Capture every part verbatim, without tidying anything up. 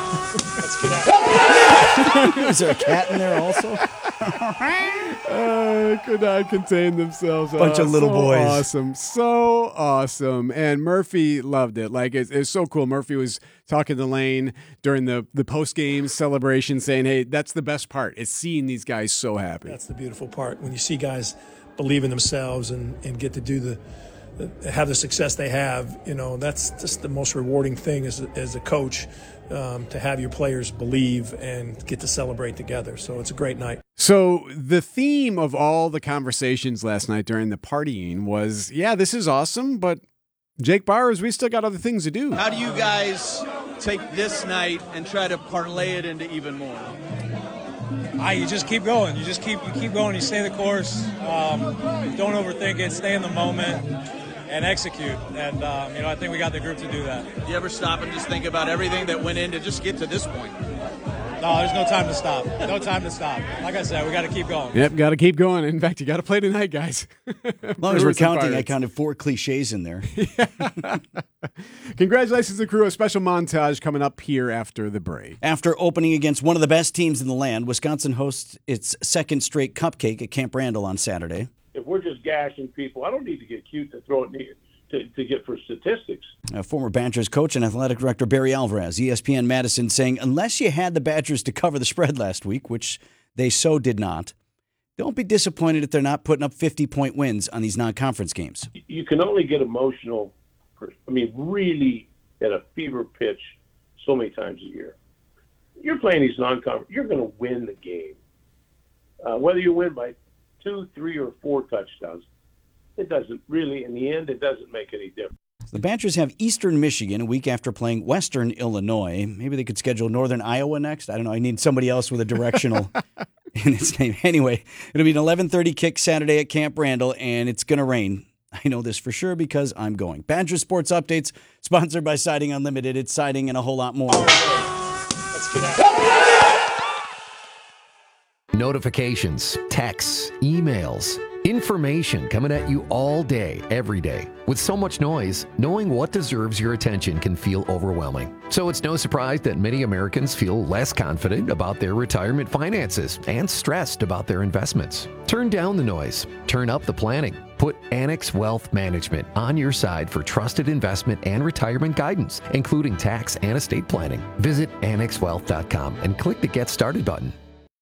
Let's get out. Is there a cat in there also? uh, could not contain themselves. Bunch oh, of little so boys. Awesome. So awesome. And Murphy loved it. Like, it's, it's so cool. Murphy was talking to Lane during the, the post-game celebration saying, hey, that's the best part. It's seeing these guys so happy. That's the beautiful part. When you see guys believe in themselves and, and get to do the, the have the success they have, you know, that's just the most rewarding thing as a, as a coach, um, to have your players believe and get to celebrate together. So it's a great night. So the theme of all the conversations last night during the partying was, yeah, this is awesome, but Jake Bowers, we still got other things to do. How do you guys take this night and try to parlay it into even more? Ah, you just keep going. You just keep you keep going. You stay the course. Um, don't overthink it. Stay in the moment and execute. And um, you know, I think we got the group to do that. Do you ever stop and just think about everything that went in to just get to this point? No, there's no time to stop. No time to stop. Like I said, we got to keep going. Yep, got to keep going. In fact, you got to play tonight, guys. As long as we're counting, I counted four cliches in there. Congratulations to the crew. A special montage coming up here after the break. After opening against one of the best teams in the land, Wisconsin hosts its second straight cupcake at Camp Randall on Saturday. If we're just gashing people, I don't need to get cute to throw it in the, to, to get for statistics. Uh, former Badgers coach and athletic director Barry Alvarez, E S P N Madison, saying unless you had the Badgers to cover the spread last week, which they so did not, don't be disappointed if they're not putting up fifty-point wins on these non-conference games. You can only get emotional, for, I mean, really at a fever pitch so many times a year. You're playing these non-conference, you're going to win the game. Uh, whether you win by two, three, or four touchdowns, it doesn't really, in the end, it doesn't make any difference. The Badgers have Eastern Michigan a week after playing Western Illinois. Maybe they could schedule Northern Iowa next. I don't know. I need somebody else with a directional in its name. Anyway, it'll be an eleven thirty kick Saturday at Camp Randall, and it's going to rain. I know this for sure because I'm going. Badger Sports Updates, sponsored by Siding Unlimited. It's siding and a whole lot more. Let's get out. Notifications, texts, emails, information coming at you all day, every day. With so much noise, knowing what deserves your attention can feel overwhelming. So it's no surprise that many Americans feel less confident about their retirement finances and stressed about their investments. Turn down the noise. Turn up the planning. Put Annex Wealth Management on your side for trusted investment and retirement guidance, including tax and estate planning. Visit annex wealth dot com and click the Get Started button.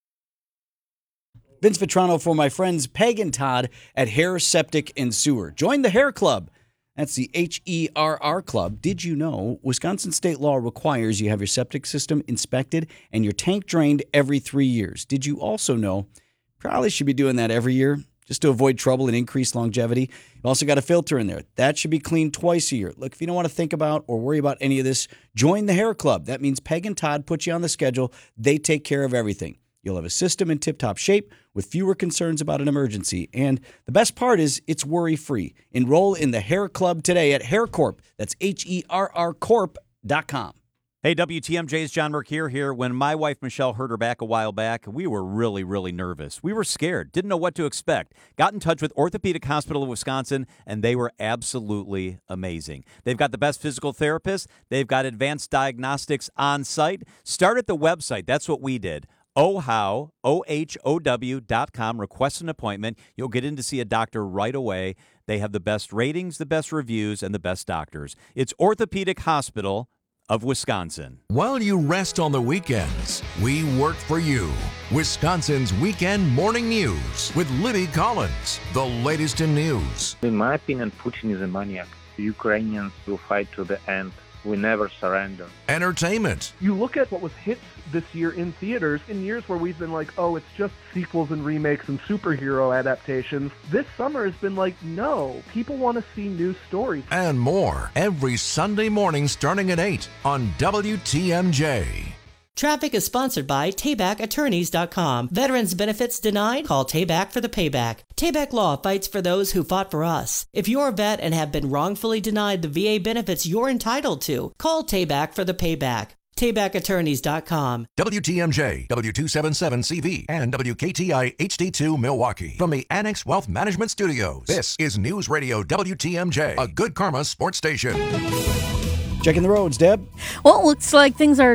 Vince Vitrano for my friends Peg and Todd at Hair, Septic, and Sewer. Join the Hair Club. That's the H E R R Club. Did you know Wisconsin state law requires you have your septic system inspected and your tank drained every three years? Did you also know probably should be doing that every year just to avoid trouble and increase longevity? You also got a filter in there. That should be cleaned twice a year. Look, if you don't want to think about or worry about any of this, join the Hair Club. That means Peg and Todd put you on the schedule. They take care of everything. You'll have a system in tip-top shape with fewer concerns about an emergency. And the best part is it's worry-free. Enroll in the Hair Club today at HairCorp. That's H E R R Corp dot com. Hey, W T M J's John Mercure here. When my wife Michelle hurt her back a while back, we were really, really nervous. We were scared, didn't know what to expect. Got in touch with Orthopedic Hospital of Wisconsin, and they were absolutely amazing. They've got the best physical therapists. They've got advanced diagnostics on site. Start at the website. That's what we did. OHOW, O H O W dot com. Request an appointment. You'll get in to see a doctor right away. They have the best ratings, the best reviews, and the best doctors. It's Orthopedic Hospital of Wisconsin. While you rest on the weekends, we work for you. Wisconsin's Weekend Morning News with Libby Collins. The latest in news. In my opinion, Putin is a maniac. The Ukrainians will fight to the end. We never surrender. Entertainment. You look at what was hits this year in theaters, in years where we've been like, oh, it's just sequels and remakes and superhero adaptations. This summer has been like, no, people want to see new stories. And more every Sunday morning starting at eight on W T M J. Traffic is sponsored by Tayback Attorneys dot com. Veterans benefits denied? Call Tayback for the payback. Tayback Law fights for those who fought for us. If you're a vet and have been wrongfully denied the V A benefits you're entitled to, call Tayback for the payback. Tayback Attorneys dot com. W T M J, W two seventy-seven C V, and W K T I H D two Milwaukee. From the Annex Wealth Management Studios, this is News Radio W T M J, a Good Karma sports station. Checking the roads, Deb. Well, it looks like things are